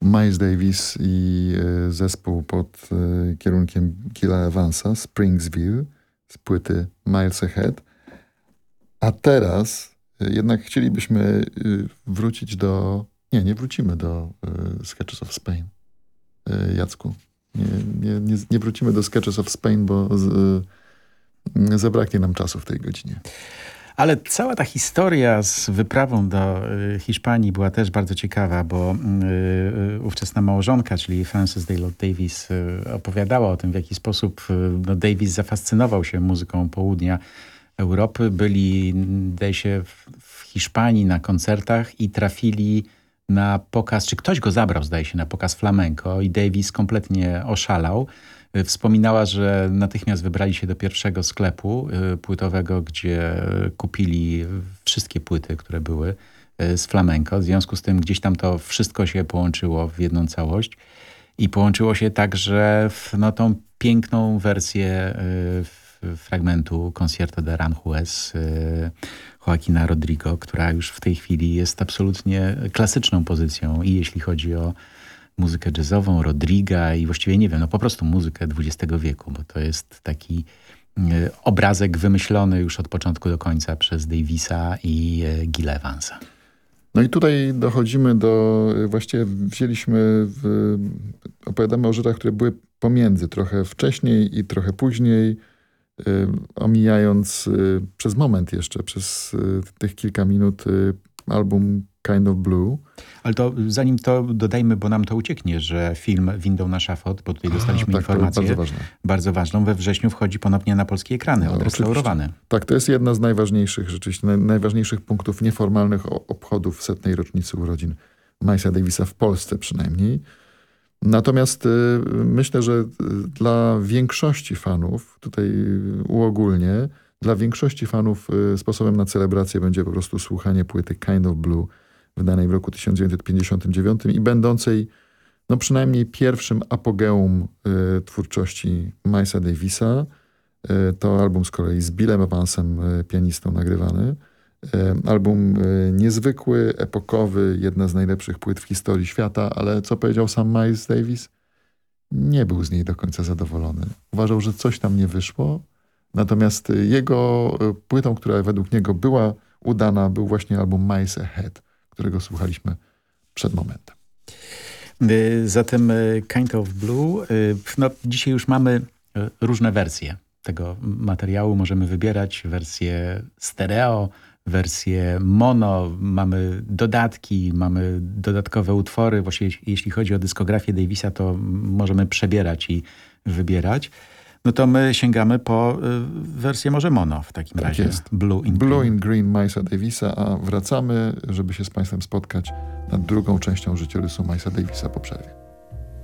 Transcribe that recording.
Miles Davis i zespół pod kierunkiem Gila Evansa, Springsville, z płyty Miles Ahead. A teraz jednak chcielibyśmy wrócić do... Nie wrócimy do Sketches of Spain, Jacku. Nie wrócimy do Sketches of Spain, bo zabraknie nam czasu w tej godzinie. Ale cała ta historia z wyprawą do Hiszpanii była też bardzo ciekawa, bo ówczesna małżonka, czyli Frances Daylord Davis, opowiadała o tym, w jaki sposób Davis zafascynował się muzyką południa Europy. Byli, zdaje się, w Hiszpanii na koncertach i trafili na pokaz, czy ktoś go zabrał, zdaje się, na pokaz flamenco i Davis kompletnie oszalał. Wspominała, że natychmiast wybrali się do pierwszego sklepu płytowego, gdzie kupili wszystkie płyty, które były z flamenco. W związku z tym gdzieś tam to wszystko się połączyło w jedną całość. I połączyło się także w tą piękną wersję fragmentu Concierto de Aranjuez Joaquina Rodrigo, która już w tej chwili jest absolutnie klasyczną pozycją i jeśli chodzi o muzykę jazzową, Rodriga i właściwie nie wiem, po prostu muzykę XX wieku, bo to jest taki obrazek wymyślony już od początku do końca przez Davisa i Gila Evansa. No i tutaj dochodzimy do, właściwie opowiadamy o rzeczach, które były pomiędzy, trochę wcześniej i trochę później, omijając przez moment jeszcze, przez tych kilka minut album Kind of Blue. Ale to zanim to dodajmy, bo nam to ucieknie, że film Windą na szafot, bo tutaj dostaliśmy informację bardzo ważną. We wrześniu wchodzi ponownie na polskie ekrany, odrestaurowany. Oczywiście. Tak, to jest jedna z najważniejszych, rzeczywiście najważniejszych punktów nieformalnych obchodów 100. rocznicy urodzin Milesa Davisa w Polsce przynajmniej. Natomiast myślę, że dla większości fanów, tutaj uogólnie, dla większości fanów sposobem na celebrację będzie po prostu słuchanie płyty Kind of Blue, wydanej w roku 1959 i będącej przynajmniej pierwszym apogeum twórczości Milesa Davisa. To album z kolei z Billem Evansem, pianistą, nagrywany. Album niezwykły, epokowy, jedna z najlepszych płyt w historii świata, ale co powiedział sam Miles Davis? Nie był z niej do końca zadowolony. Uważał, że coś tam nie wyszło. Natomiast jego płytą, która według niego była udana, był właśnie album Miles Ahead, którego słuchaliśmy przed momentem. Zatem Kind of Blue. Dzisiaj już mamy różne wersje tego materiału. Możemy wybierać wersję stereo, wersję mono, mamy dodatki, mamy dodatkowe utwory. Właściwie jeśli chodzi o dyskografię Davisa, to możemy przebierać i wybierać. No to my sięgamy po wersję może mono w takim razie. Jest. Blue in Green Milesa Davisa, a wracamy, żeby się z Państwem spotkać nad drugą częścią życiorysu Milesa Davisa po przerwie.